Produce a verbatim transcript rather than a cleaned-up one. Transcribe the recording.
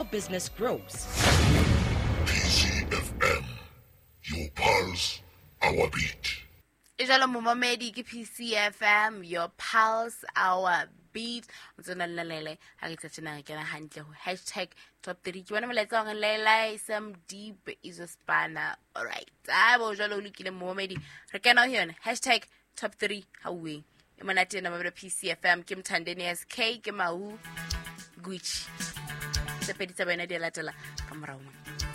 business grows. P C F M, your pulse, our beat. Ijalo momamedi ke P C F M, your pulse, our beat. Mtsona lalele ha ke tsena ke na hantle ho hashtag top three. Ke bona molaetsa wa lela some deep is a spanner. All right. A bo jalo lokile momamedi. Re kana ho yona hashtag top three ha we. E monate na ba P C F M ke Mthandeni S K ke Mau Gucci. Se peditsa bana di latela ka morao.